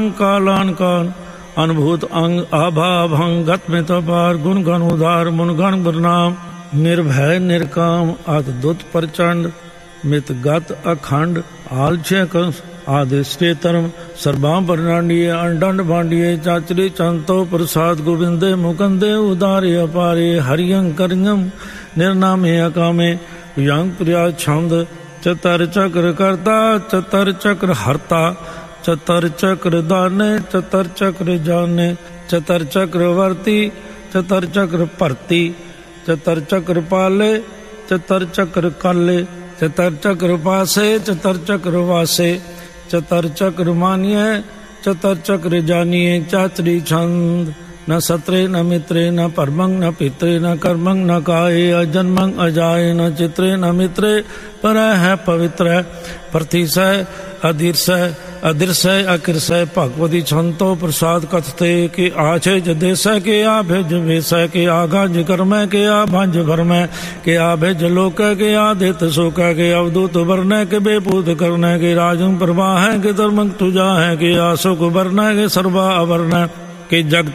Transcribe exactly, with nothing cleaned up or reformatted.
कालान कान अनुभूत अंग आभा भंग गत में तपार गुण गण उदार मुन गण प्रणाम निर्भय निर्काम आद दुत प्रचंड मित गत अखंड आलछे कंस आदि श्री धर्म सर्वा प्रणांडिये अंडंड भांडिये चाचरी चंतो प्रसाद गोविंदे मुकंदे उदारे अपारे हरियं करियं निर्नामे अकामे यंग प्रिया छंद चतर चक्र करता चतर चक्र हरता चतर चक्र दाने चतर चक्र जाने चतर चक्रवर्ती चतर चक्र भरती चतर चक्र पाले चतर चक्र काले चतर चक्र पासे चतर चक्र वासे चतर चक्र मानिए चतर चक्र जानिए चाचरी छंद न सत्रे न मित्रे न परमंग न पित्रे न कर्मंग न काये अजन्मंग अजाये न चित्रे न मित्रे पर है पवित्र प्रतिशय अधीर्षय अदृश्य अकृषय भगवती छंतो प्रसाद कथते के आछे जदेश के आ भेज वेश के आगा कर्म के आ भंज भरम के आ भेज लोक के आदित शोक के अवधूत वर्ण के बेपूत कर्ण के राजं प्रवाह के धर्म तुजा है के आशोक वर्ण के सर्वा अवर्ण के जगत